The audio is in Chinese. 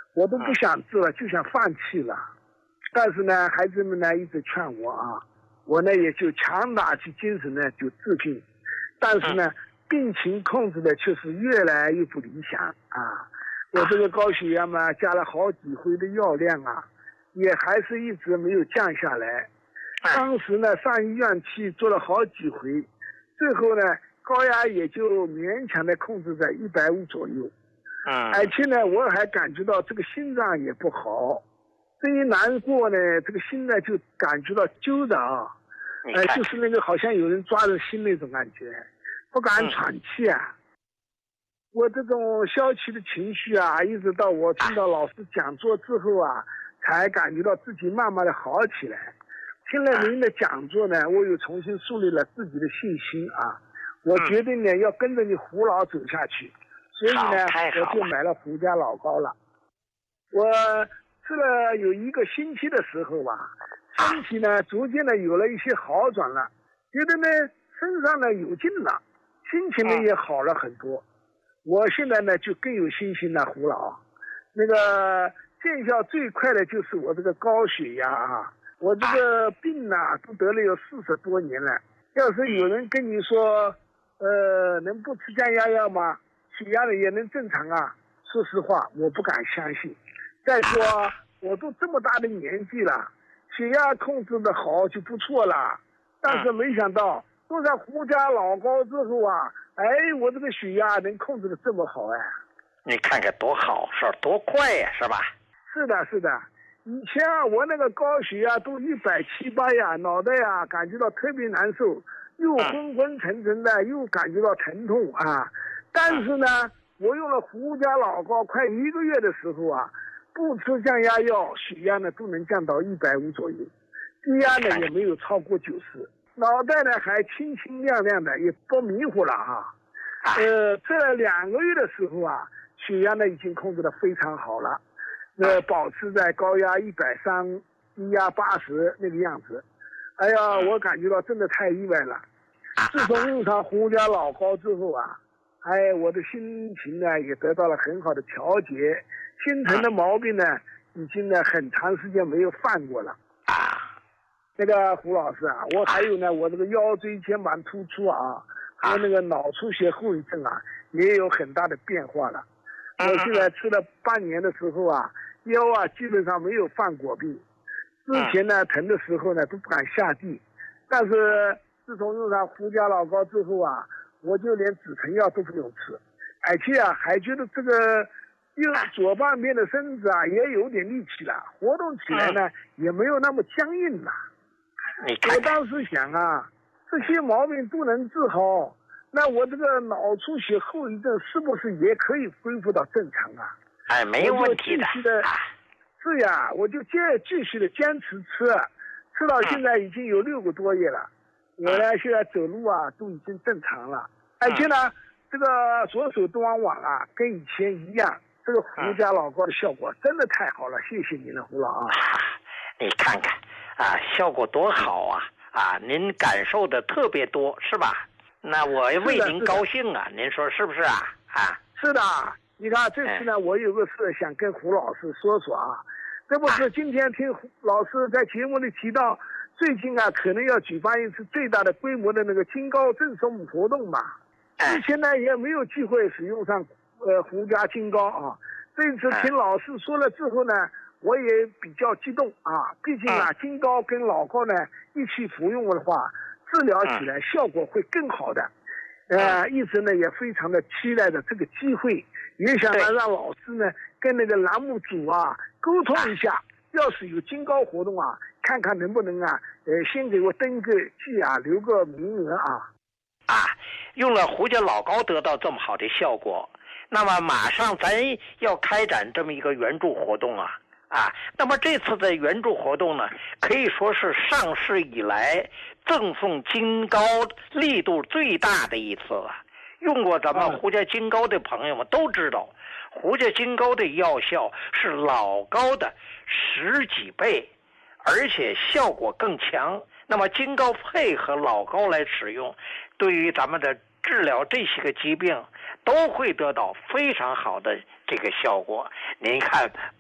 我都不想治了，就想放弃了。但是呢，孩子们呢一直劝我啊，我呢也就强打起精神呢就治病。但是呢，病情控制的却是越来越不理想啊。我这个高血压嘛，加了好几回的药量啊，也还是一直没有降下来。当时呢，上医院去做了好几回，最后呢，高压也就勉强的控制在150左右。而且呢，我还感觉到这个心脏也不好，这一难过呢，这个心呢就感觉到揪着啊，就是那个好像有人抓着心那种感觉，不敢喘气啊。我这种消极的情绪啊，一直到我听到老师讲座之后啊，才感觉到自己慢慢的好起来。听了您的讲座呢，我又重新树立了自己的信心啊。我决定呢要跟着你胡老走下去，所以呢我就买了胡家老膏了。我吃了有1个星期的时候吧，身体呢逐渐的有了一些好转了，觉得呢身上呢有劲了，心情呢也好了很多。我现在呢就更有信心了，胡老。那个见效最快的就是我这个高血压啊，我这个病啊都得了有40多年了。要是有人跟你说，能不吃降压药吗？血压呢也能正常啊？说实话，我不敢相信。再说，我都这么大的年纪了，血压控制的好就不错了。但是没想到做上胡家老膏之后啊，我这个血压能控制的这么好哎！ 你看看多好事儿，多快呀，是吧？ 是的，是的。以前啊，我那个高血压都170、8呀，脑袋呀感觉到特别难受，又昏昏沉沉的，又感觉到疼痛啊。但是呢，我用了胡家老膏快1个月的时候啊，不吃降压药，血压呢都能降到150左右，低压呢也没有超过90，脑袋呢还清清亮亮的，也不迷糊了啊。这2个月的时候啊，血压呢已经控制得非常好了。保持在高压130，低压80那个样子。哎呀，我感觉到真的太意外了。自从用上胡家老膏之后啊，我的心情呢也得到了很好的调节，心疼的毛病呢已经呢很长时间没有犯过了。那个胡老师啊，我还有呢，我这个腰椎间盘突出啊，和那个脑出血后遗症啊，也有很大的变化了。我现在吃了半年的时候啊，腰啊基本上没有犯过病。之前呢疼的时候呢都不敢下地，但是自从用上胡家老膏之后啊，我就连止疼药都不用吃，而且啊还觉得这个左半边的身子啊也有点力气了，活动起来呢也没有那么僵硬了。我当时想啊，这些毛病都能治好，那我这个脑出血后遗症是不是也可以恢复到正常啊？ 没有问题的。 是呀，我就继续的坚持吃到现在已经有6个多月了。我呢现在走路啊都已经正常了，而且呢这个左手端网啊跟以前一样，这个胡家老膏的效果真的太好了，谢谢您了，胡老啊。 你看看啊，效果多好啊！您感受的特别多是吧？那我为您高兴啊，您说是不是啊？ 是的，你看这次呢，我有个事想跟胡老师说说啊。这不是今天听胡老师在节目里提到，最近啊可能要举办一次最大的规模的那个金膏赠送活动嘛。之前呢也没有机会使用上胡家金膏啊。这次听老师说了之后呢，我也比较激动啊。毕竟啊金膏跟老膏呢一起服用的话，治疗起来效果会更好的。一直呢也非常的期待着这个机会，也想呢让老师呢跟那个栏目组啊沟通一下，要是有金膏活动啊，看看能不能啊先给我登个记啊，留个名额啊。 用了胡家老膏得到这么好的效果，那么马上咱要开展这么一个援助活动啊。那么这次的援助活动呢，可以说是上市以来赠送金膏力度最大的一次了。用过咱们胡家金膏的朋友们都知道，胡家金膏的药效是老膏的10几倍，而且效果更强。那么金膏配合老膏来使用，对于咱们的治疗这些个疾病都会得到非常好的这个效果。您看